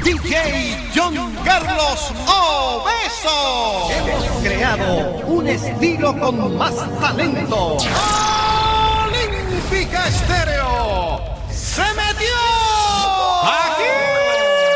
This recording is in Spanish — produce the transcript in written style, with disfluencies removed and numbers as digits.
DJ John Carlos Obeso. Hemos creado un estilo con más talento. Olímpica Estéreo.